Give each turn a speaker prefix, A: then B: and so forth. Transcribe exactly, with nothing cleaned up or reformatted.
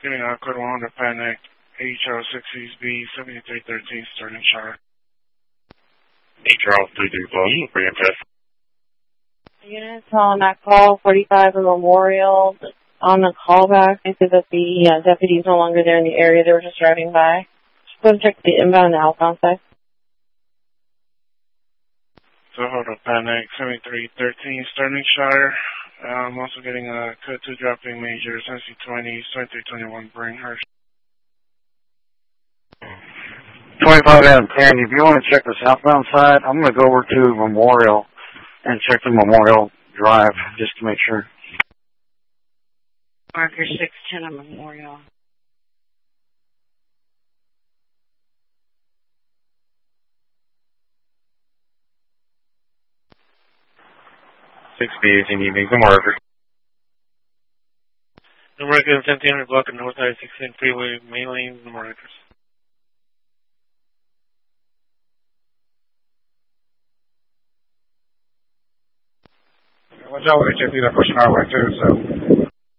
A: Getting a code one hundred panic, H O six East B, seventy-three thirteen, Sterling Shire.
B: H R three three four, for your test.
C: Units on that call, forty-five and Memorial, on the callback. I said that the uh, deputy's no longer there in the area. They were just driving by. Just go and check the inbound and the outbound side.
A: So hold up, panic, seventy-three thirteen, Sterling Shire. Uh, I'm also getting a code two dropping major, S C twenty, twenty-three twenty-one, Brainhurst.
D: twenty-five Adam ten, if you want to check the southbound side, I'm going to go over to Memorial and check the Memorial Drive just to make sure.
C: Marker six ten on Memorial.
B: six B, you need me, the marker.
A: American seventeen hundred block of North I sixteen freeway, main lane, the markers.
E: Watch out with H F D, they're pushing our way too, so